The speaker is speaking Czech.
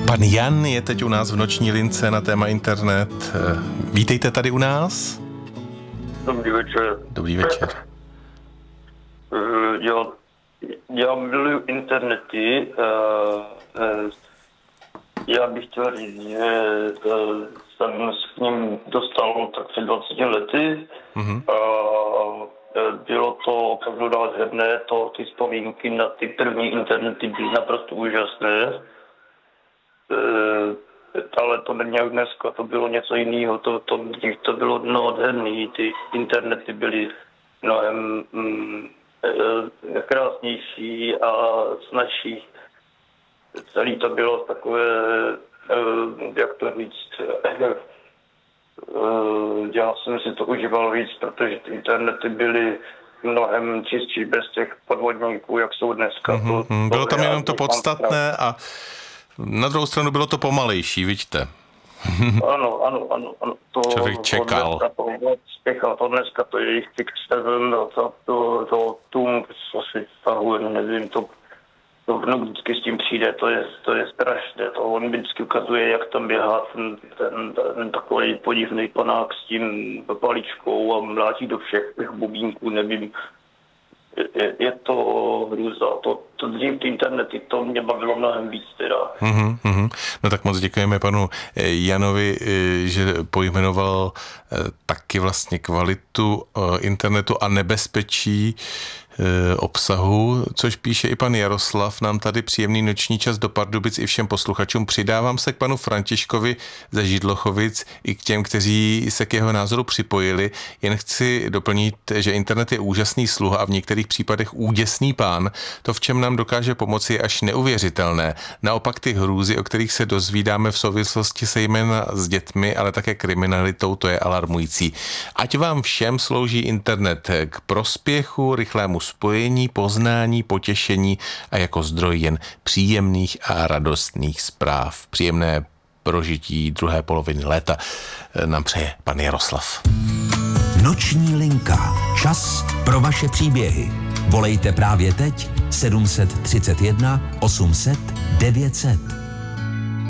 Pan Jan je teď u nás v noční lince na téma internet. Vítejte tady u nás. Dobrý večer. Dobrý večer. Já miluji internety. Já bych chtěl říct, že jsem s k ním dostal tak před 20 lety. Mm-hmm. Bylo to opravdu nádherné, ty vzpomínky na ty první internety byly naprosto úžasné. Ale to není jak dneska, to bylo něco jiného, to bylo nádherné, ty internety byly mnohem krásnější a snazší. Celý to bylo takové, jak to říct, já jsem si to užíval víc, protože ty internety byly mnohem čistší bez těch podvodníků, jak jsou dneska. Bylo tam jenom to podstatné a na druhou stranu bylo to pomalejší, vidíte. Ano. To člověk čekal. To dneska to je jich Fix7, to Tung, co si stahuje, nevím, to vnuk vždycky s tím přijde, to je strašné. To on vždycky ukazuje, jak tam běhá ten takový podivný panák s tím paličkou a mlátí do všech těch bubínků, nevím. Je to hrůza. To dřív ty internety, to mě bavilo mnohem víc teda. No tak moc děkujeme panu Janovi, že pojmenoval taky vlastně kvalitu internetu a nebezpečí obsahu, což píše i pan Jaroslav. Nám tady příjemný noční čas do Pardubic i všem posluchačům. Přidávám se k panu Františkovi ze Židlochovic i k těm, kteří se k jeho názoru připojili. Jen chci doplnit, že internet je úžasný sluha a v některých případech úděsný pán. To, v čem nám dokáže pomoci, je až neuvěřitelné. Naopak ty hrůzy, o kterých se dozvídáme v souvislosti zejména s dětmi, ale také kriminalitou, to je alarmující. Ať vám všem slouží internet k prospěchu, rychlému spojení, poznání, potěšení a jako zdroj jen příjemných a radostných zpráv. Příjemné prožití druhé poloviny léta nám přeje pan Jaroslav. Noční linka. Čas pro vaše příběhy. Volejte právě teď 731 800 900.